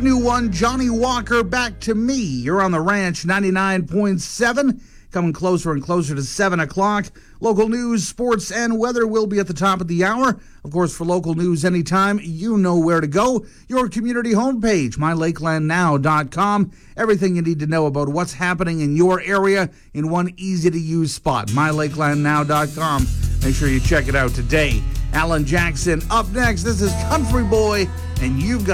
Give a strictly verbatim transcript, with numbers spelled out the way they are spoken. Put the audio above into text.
New one, Johnny Walker, Back to Me. You're on the Ranch ninety-nine point seven. Coming closer and closer to seven o'clock. Local news, sports, and weather will be at the top of the hour. Of course, for local news anytime, you know where to go. Your community homepage, my lakeland now dot com. Everything you need to know about what's happening in your area in one easy-to-use spot, my lakeland now dot com. Make sure you check it out today. Alan Jackson up next. This is Country Boy, and you've got